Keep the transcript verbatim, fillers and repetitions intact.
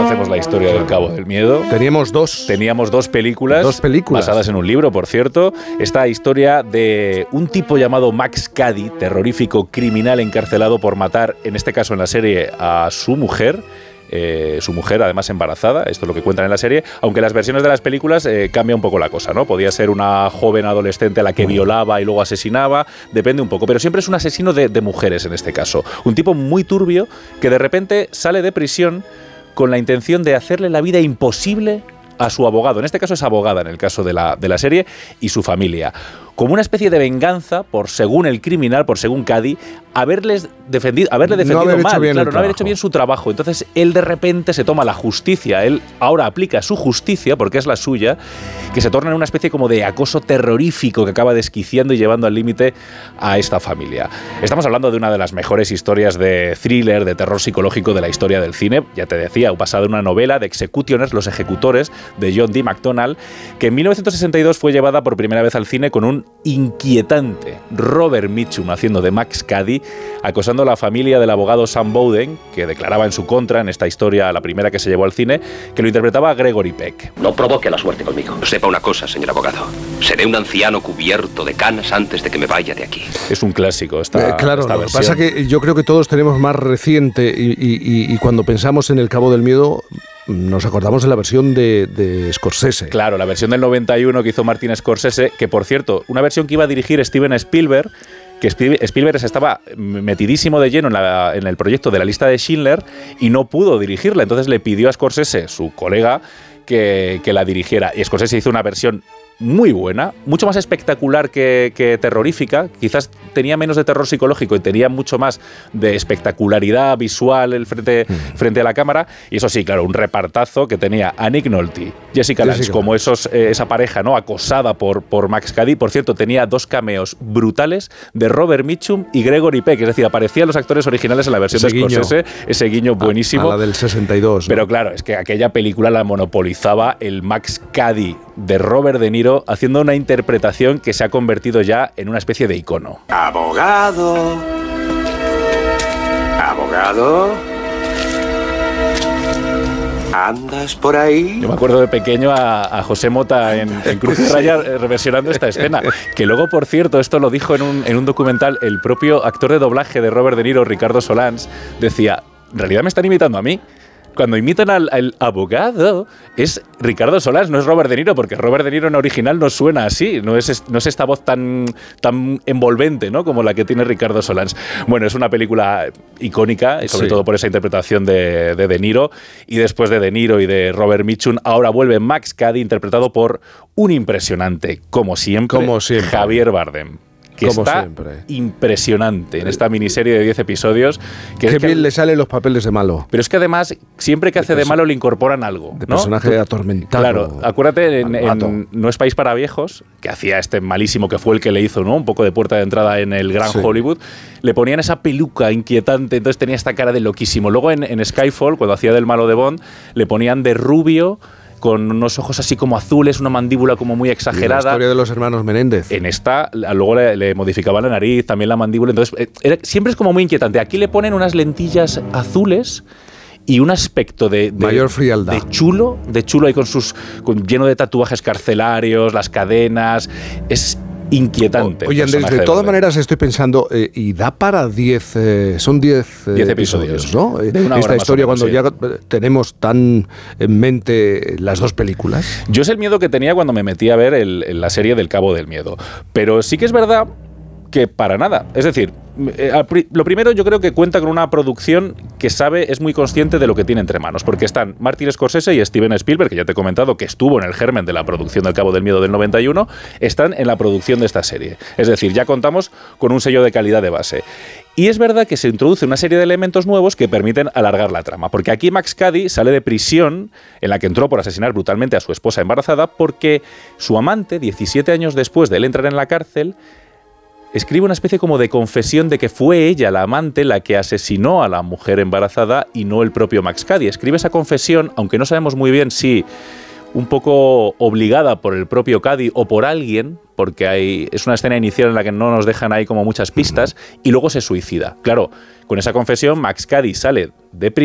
conocemos la historia del Cabo del Miedo. Teníamos dos. Teníamos dos películas, dos películas basadas en un libro, por cierto. Esta historia de un tipo llamado Max Cady, terrorífico criminal encarcelado por matar, en este caso en la serie, a su mujer. Eh, su mujer, además embarazada, esto es lo que cuentan en la serie, aunque las versiones de las películas eh, cambia un poco la cosa, ¿no? Podía ser una joven adolescente a la que violaba y luego asesinaba, depende un poco, pero siempre es un asesino de, de mujeres en este caso. Un tipo muy turbio que de repente sale de prisión con la intención de hacerle la vida imposible a su abogado, en este caso es abogada en el caso de la, de la serie, y su familia, como una especie de venganza por, según el criminal, por según Cady, haberles defendido, haberle defendido no haber mal, claro, no haber trabajo. hecho bien su trabajo. Entonces él de repente se toma la justicia, él ahora aplica su justicia, porque es la suya, que se torna en una especie como de acoso terrorífico que acaba desquiciando y llevando al límite a esta familia. Estamos hablando de una de las mejores historias de thriller, de terror psicológico de la historia del cine, ya te decía, basada en una novela de Executioners, Los Ejecutores, de John D. MacDonald, que en mil novecientos sesenta y dos fue llevada por primera vez al cine con un inquietante Robert Mitchum haciendo de Max Cady, acosando a la familia del abogado Sam Bowden, que declaraba en su contra en esta historia, la primera que se llevó al cine, que lo interpretaba Gregory Peck. No provoque la suerte conmigo. Sepa una cosa, señor abogado. Seré un anciano cubierto de canas antes de que me vaya de aquí. Es un clásico esta, eh, claro, esta lo que versión. pasa que yo creo que todos tenemos más reciente y, y, y cuando pensamos en El Cabo del Miedo nos acordamos de la versión de, de Scorsese. Claro, la versión del noventa y uno que hizo Martin Scorsese, que por cierto, una versión que iba a dirigir Steven Spielberg, que Spielberg estaba metidísimo de lleno en, la, en el proyecto de La Lista de Schindler y no pudo dirigirla, entonces le pidió a Scorsese, su colega, que, que la dirigiera, y Scorsese hizo una versión muy buena, mucho más espectacular que, que terrorífica, quizás tenía menos de terror psicológico y tenía mucho más de espectacularidad visual el frente, mm. frente a la cámara, y eso sí, claro, un repartazo que tenía a Nick Nolte, Jessica Lange, como esos, eh, esa pareja, ¿no?, acosada por, por Max Cady. Por cierto, tenía dos cameos brutales de Robert Mitchum y Gregory Peck, es decir, aparecían los actores originales en la versión ese de Scorsese, guiño. ese guiño buenísimo. A, a la del sesenta y dos. ¿no? Pero claro, es que aquella película la monopolizaba el Max Cady de Robert De Niro, haciendo una interpretación que se ha convertido ya en una especie de icono. Abogado. Abogado. ¿Andas por ahí? Yo me acuerdo de pequeño a, a José Mota en, en Cruz y Raya reversionando esta escena, que luego, por cierto, esto lo dijo en un, en un documental, el propio actor de doblaje de Robert De Niro, Ricardo Solans, decía, en realidad me están imitando a mí. Cuando imitan al, al abogado, es Ricardo Solans, no es Robert De Niro, porque Robert De Niro en original no suena así, no es, no es esta voz tan, tan envolvente, ¿no?, como la que tiene Ricardo Solans. Bueno, es una película icónica, y sobre sí. todo por esa interpretación de, de De Niro, y después de De Niro y de Robert Mitchum, ahora vuelve Max Cady, interpretado por un impresionante, como siempre, como siempre. Javier Bardem. Que Como está siempre. impresionante en esta miniserie de diez episodios. Que Qué es que, bien le salen los papeles de malo. Pero es que además, siempre que hace de malo le incorporan algo. De ¿no? personaje Tú, atormentado. Claro, acuérdate en, en No es país para viejos, que hacía este malísimo que fue el que le hizo, ¿no?, un poco de puerta de entrada en el gran sí. Hollywood. Le ponían esa peluca inquietante, entonces tenía esta cara de loquísimo. Luego en, en Skyfall, cuando hacía del malo de Bond, le ponían de rubio, con unos ojos así como azules, una mandíbula como muy exagerada. Y la historia de los hermanos Menéndez. En esta, luego le, le modificaban la nariz, también la mandíbula, entonces era, siempre es como muy inquietante. Aquí le ponen unas lentillas azules y un aspecto de, de mayor frialdad, de chulo, de chulo ahí con sus con, lleno de tatuajes carcelarios, las cadenas, es inquietante. Oye, Andrés, de todas maneras estoy pensando, eh, y da para diez, eh, son diez eh, episodios, episodios, ¿no? Esta historia cuando sí. ya tenemos tan en mente las dos películas. Yo es el miedo que tenía cuando me metí a ver el, la serie del Cabo del Miedo, pero sí que es verdad que para nada, es decir, lo primero yo creo que cuenta con una producción que sabe, es muy consciente de lo que tiene entre manos, porque están Martin Scorsese y Steven Spielberg, que ya te he comentado que estuvo en el germen de la producción del Cabo del Miedo del noventa y uno, están en la producción de esta serie, es decir, ya contamos con un sello de calidad de base. Y es verdad que se introduce una serie de elementos nuevos que permiten alargar la trama, porque aquí Max Cady sale de prisión, en la que entró por asesinar brutalmente a su esposa embarazada, porque su amante, diecisiete años después de él entrar en la cárcel, escribe una especie como de confesión de que fue ella, la amante, la que asesinó a la mujer embarazada y no el propio Max Cady. Escribe esa confesión, aunque no sabemos muy bien si un poco obligada por el propio Cady o por alguien, porque hay, es una escena inicial en la que no nos dejan ahí como muchas pistas, y luego se suicida. Claro, con esa confesión Max Cady sale de prisión